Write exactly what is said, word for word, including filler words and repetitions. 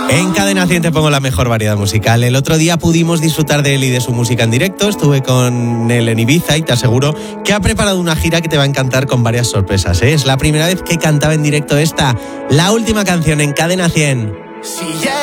En Cadena cien te pongo la mejor variedad musical. El otro día pudimos disfrutar de él y de su música en directo. Estuve con él en Ibiza y te aseguro que ha preparado una gira que te va a encantar con varias sorpresas, ¿eh? Es la primera vez que cantaba en directo esta, la última canción en Cadena cien.